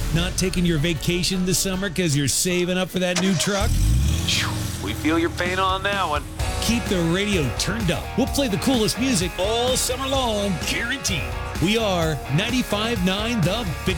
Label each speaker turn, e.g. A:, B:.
A: Not taking your vacation this summer because you're saving up for that new truck?
B: We feel your pain on that one.
A: Keep the radio turned up. We'll play the coolest music all summer long, guaranteed. We are 95.9 The Big